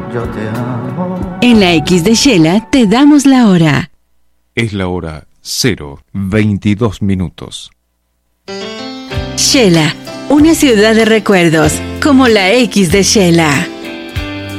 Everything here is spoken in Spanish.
yo te amo. En la X de Shela te damos la hora. Es la hora 0:22. Shela, una ciudad de recuerdos, como la X de Shela.